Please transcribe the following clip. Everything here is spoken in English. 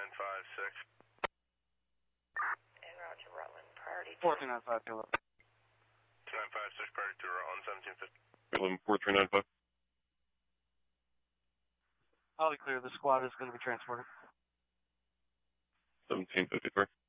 4956. En route to Rutland, priority 4395, 2956, priority to Rutland, 1750. 4395. I'll be clear. The squad is going to be transported. 1753.